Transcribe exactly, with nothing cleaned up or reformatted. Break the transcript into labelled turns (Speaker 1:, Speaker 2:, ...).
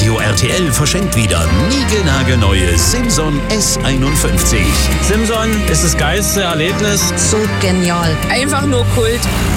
Speaker 1: Radio R T L verschenkt wieder niegelnagelneue Simson S einundfünfzig.
Speaker 2: Simson ist das geilste Erlebnis.
Speaker 3: So genial.
Speaker 4: Einfach nur Kult.